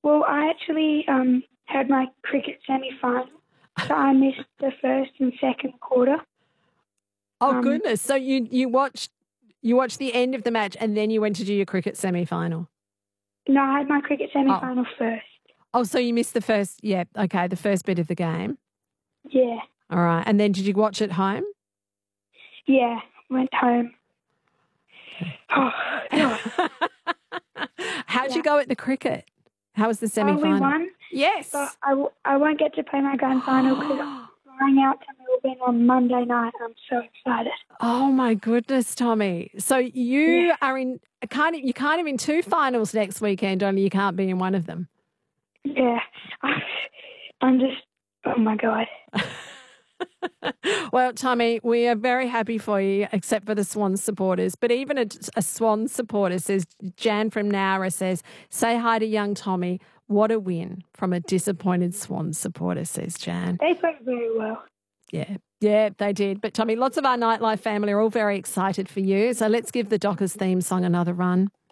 Well, I actually had my cricket semi-final, so I missed the first and second quarter. Oh, goodness. So you watched the end of the match and then you went to do your cricket semi-final? No, I had my cricket semi-final first. Oh, so you missed the first, the first bit of the game. Yeah. All right. And then did you watch it home? Yeah, went home. Oh, God. How'd you go at the cricket? How was the semi-final? We won. Yes. But I won't get to play my grand final because I'm flying out to Melbourne on Monday night. I'm so excited. Oh, my goodness, Tommy. So you are in you're kind of in two finals next weekend, only you can't be in one of them. Yeah. I'm just, oh, my God. Well, Tommy, we are very happy for you, except for the Swans supporters. But even a Swans supporter says, Jan from Nowra says, say hi to young Tommy. What a win from a disappointed Swans supporter, says Jan. They played very well. Yeah, they did. But, Tommy, lots of our Nightlife family are all very excited for you. So let's give the Dockers theme song another run.